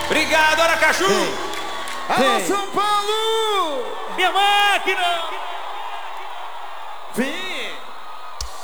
Obrigado, Aracaju. Alô, São Paulo! Minha máquina. Vem!